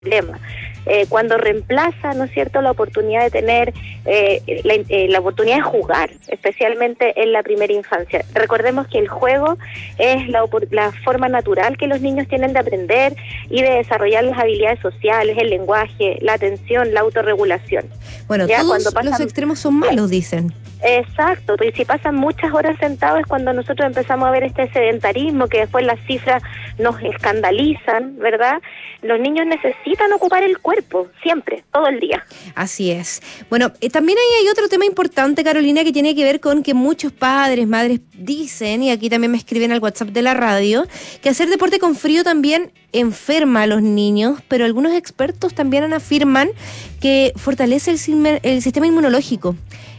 problema. Cuando reemplaza, ¿no es cierto?, la oportunidad de tener, la oportunidad de jugar, especialmente en la primera infancia. Recordemos que el juego es la forma natural que los niños tienen de aprender y de desarrollar las habilidades sociales, el lenguaje, la atención, la autorregulación. Bueno, ¿ya? Todos los extremos son malos, dicen. Exacto, pero si pasan muchas horas sentados es cuando nosotros empezamos a ver este sedentarismo, que después las cifras nos escandalizan, ¿verdad? Los niños necesitan ocupar el cuerpo, siempre, todo el día. Así es. Bueno, también hay otro tema importante, Carolina, que tiene que ver con que muchos padres, madres dicen, y aquí también me escriben al WhatsApp de la radio, que hacer deporte con frío también enferma a los niños, pero algunos expertos también afirman que fortalece el sistema inmunológico.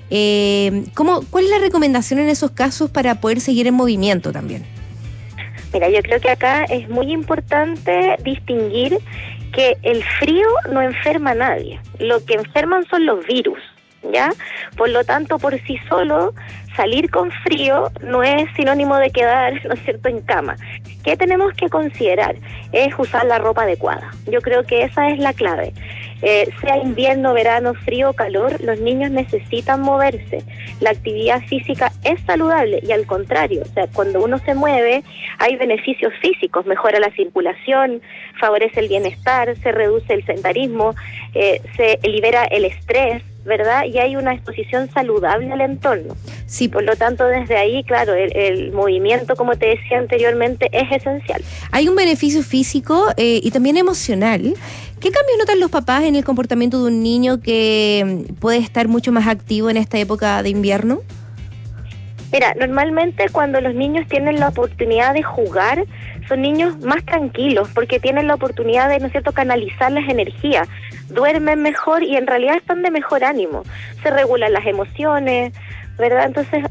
¿Cuál es la recomendación en esos casos para poder seguir en movimiento también? Mira, yo creo que acá es muy importante distinguir que el frío no enferma a nadie. Lo que enferman son los virus, ¿ya? Por lo tanto, por sí solo, salir con frío no es sinónimo de quedar, ¿no es cierto?, en cama. ¿Qué tenemos que considerar? Es usar la ropa adecuada. Yo creo que esa es la clave. Sea invierno, verano, frío o calor, los niños necesitan moverse. La actividad física es saludable y al contrario, o sea, cuando uno se mueve hay beneficios físicos, mejora la circulación, favorece el bienestar, se reduce el sedentarismo, se libera el estrés, ¿verdad? Y hay una exposición saludable al entorno. Sí. Por lo tanto, desde ahí, claro, el movimiento, como te decía anteriormente, es esencial. Hay un beneficio físico y también emocional. ¿Qué cambios notan los papás en el comportamiento de un niño que puede estar mucho más activo en esta época de invierno? Mira, normalmente cuando los niños tienen la oportunidad de jugar, son niños más tranquilos porque tienen la oportunidad de, ¿no es cierto?, canalizar las energías, duermen mejor y en realidad están de mejor ánimo, se regulan las emociones, ¿verdad? Entonces,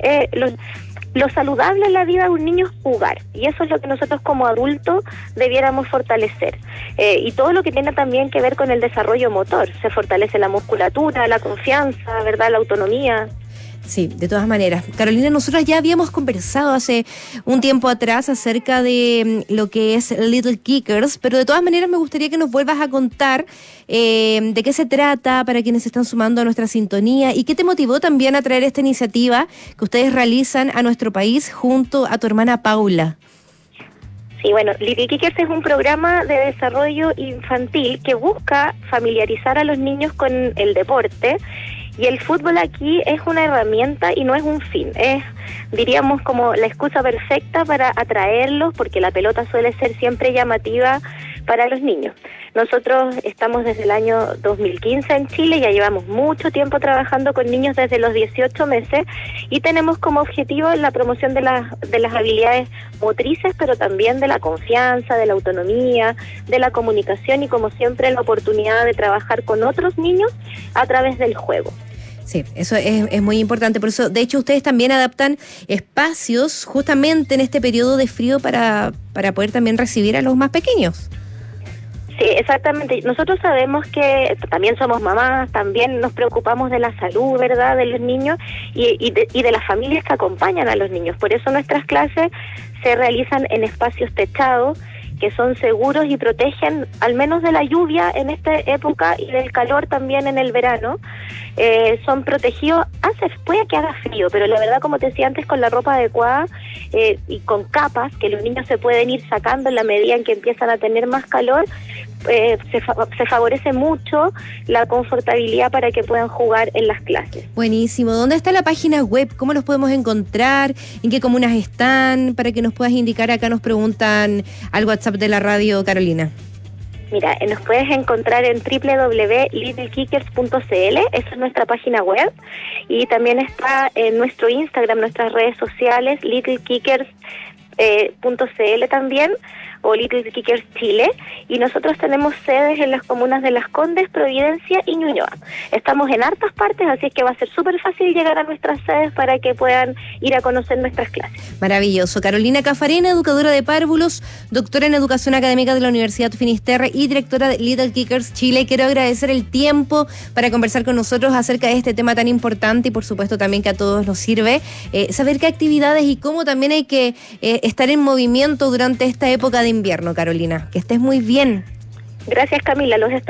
lo saludable en la vida de un niño es jugar y eso es lo que nosotros como adultos debiéramos fortalecer. Y todo lo que tiene también que ver con el desarrollo motor, se fortalece la musculatura, la confianza, ¿verdad?, la autonomía. Sí, de todas maneras. Carolina, nosotros ya habíamos conversado hace un tiempo atrás acerca de lo que es Little Kickers, pero de todas maneras me gustaría que nos vuelvas a contar de qué se trata para quienes se están sumando a nuestra sintonía y qué te motivó también a traer esta iniciativa que ustedes realizan a nuestro país junto a tu hermana Paula. Sí, bueno, Little Kickers es un programa de desarrollo infantil que busca familiarizar a los niños con el deporte. Y el fútbol aquí es una herramienta y no es un fin, es, diríamos, como la excusa perfecta para atraerlos, porque la pelota suele ser siempre llamativa para los niños. Nosotros estamos desde el año 2015 en Chile, ya llevamos mucho tiempo trabajando con niños desde los 18 meses y tenemos como objetivo la promoción de las habilidades motrices, pero también de la confianza, de la autonomía, de la comunicación y, como siempre, la oportunidad de trabajar con otros niños a través del juego. Sí, eso es muy importante. Por eso, de hecho, ustedes también adaptan espacios justamente en este periodo de frío para poder también recibir a los más pequeños. Sí, exactamente. Nosotros sabemos que también somos mamás, también nos preocupamos de la salud, ¿verdad?, de los niños y de las familias que acompañan a los niños. Por eso nuestras clases se realizan en espacios techados, que son seguros y protegen al menos de la lluvia en esta época y del calor también en el verano. Son protegidos, puede que haga frío, pero la verdad, como te decía antes, con la ropa adecuada y con capas que los niños se pueden ir sacando en la medida en que empiezan a tener más calor, se favorece mucho la confortabilidad para que puedan jugar en las clases. Buenísimo. ¿Dónde está la página web? ¿Cómo los podemos encontrar? ¿En qué comunas están? Para que nos puedas indicar, acá nos preguntan al WhatsApp de la radio, Carolina. Mira, nos puedes encontrar en www.littlekickers.cl, esa es nuestra página web, y también está en nuestro Instagram, nuestras redes sociales, littlekickers.cl también, o Little Kickers Chile, y nosotros tenemos sedes en las comunas de Las Condes, Providencia y Ñuñoa. Estamos en hartas partes, así es que va a ser súper fácil llegar a nuestras sedes para que puedan ir a conocer nuestras clases. Maravilloso. Carolina Caffarena, educadora de párvulos, doctora en educación académica de la Universidad Finisterre y directora de Little Kickers Chile. Quiero agradecer el tiempo para conversar con nosotros acerca de este tema tan importante y por supuesto también que a todos nos sirve saber qué actividades y cómo también hay que estar en movimiento durante esta época de invierno, Carolina. Que estés muy bien. Gracias, Camila. Los